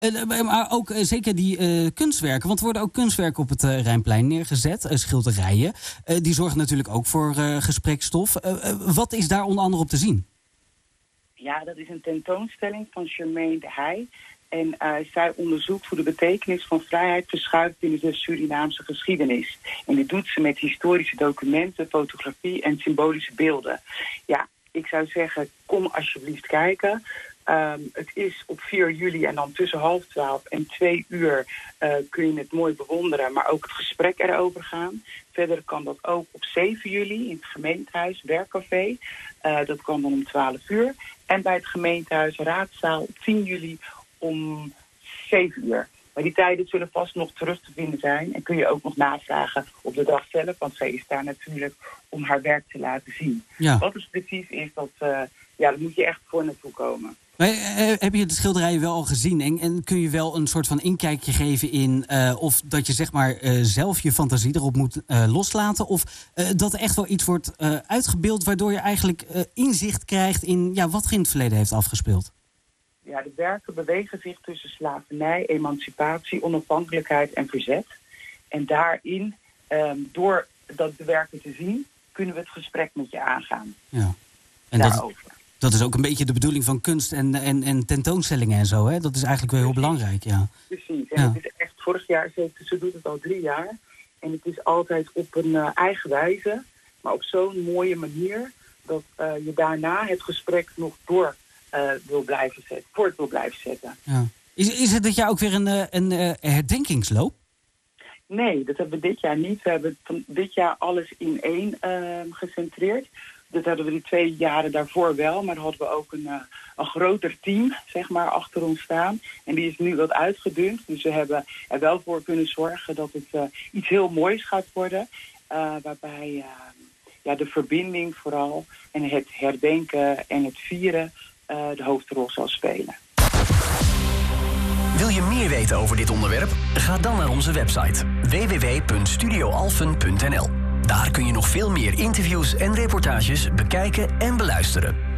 Maar ook zeker die kunstwerken. Want er worden ook kunstwerken op het Rijnplein neergezet. Schilderijen. Die zorgen natuurlijk ook voor gesprekstof. Wat is daar onder andere op te zien? Ja, dat is een tentoonstelling van Germaine de Heij. En zij onderzoekt hoe de betekenis van vrijheid verschuift binnen de Surinaamse geschiedenis. En dit doet ze met historische documenten, fotografie en symbolische beelden. Ja, ik zou zeggen, kom alsjeblieft kijken. Het is op 4 juli en dan tussen 11:30 en 2 uur kun je het mooi bewonderen, maar ook het gesprek erover gaan. Verder kan dat ook op 7 juli in het gemeentehuis, werkcafé. Dat kan dan om 12 uur. En bij het gemeentehuis Raadzaal op 10 juli om 7 uur. Maar die tijden zullen vast nog terug te vinden zijn. En kun je ook nog navragen op de dag zelf. Want zij is daar natuurlijk om haar werk te laten zien. Ja. Wat het precies is, daar moet je echt voor naartoe komen. Maar, heb je de schilderijen wel al gezien? En kun je wel een soort van inkijkje geven in of dat je zeg maar zelf je fantasie erop moet loslaten? Of dat er echt wel iets wordt uitgebeeld waardoor je eigenlijk inzicht krijgt in wat er in het verleden heeft afgespeeld? Ja, de werken bewegen zich tussen slavernij, emancipatie, onafhankelijkheid en verzet. En daarin, door de werken te zien, kunnen we het gesprek met je aangaan. Ja. En daarover. Dat is ook een beetje de bedoeling van kunst en tentoonstellingen en zo, hè? Dat is eigenlijk wel heel belangrijk, ja. Precies. En het is echt, vorig jaar, ze doet het al 3 jaar. En het is altijd op een eigen wijze, maar op zo'n mooie manier dat je daarna het gesprek nog voort wil blijven zetten. Ja. Is het dit jaar ook weer een herdenkingsloop? Nee, dat hebben we dit jaar niet. We hebben dit jaar alles in één gecentreerd. Dat hadden we die 2 jaren daarvoor wel. Maar dan hadden we ook een groter team, zeg maar, achter ons staan. En die is nu wat uitgedund. Dus we hebben er wel voor kunnen zorgen dat het iets heel moois gaat worden. Waarbij de verbinding vooral en het herdenken en het vieren de hoofdrol zal spelen. Wil je meer weten over dit onderwerp? Ga dan naar onze website www.studioalphen.nl. Daar kun je nog veel meer interviews en reportages bekijken en beluisteren.